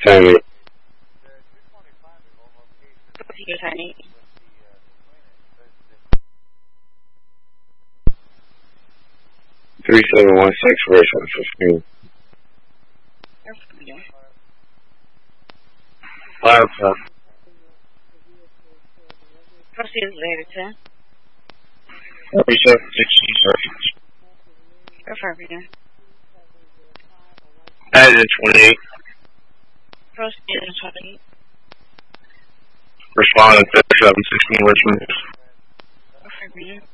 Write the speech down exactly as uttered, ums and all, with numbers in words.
Tiny. You're Tiny. Three seven one six version fifteen. Laptop. Proceed later, ten. Three seven sixteen version. Go for it. Added twenty-eight. Proceed in twenty-eight. Responding to seven sixteen Richmond. Go for it.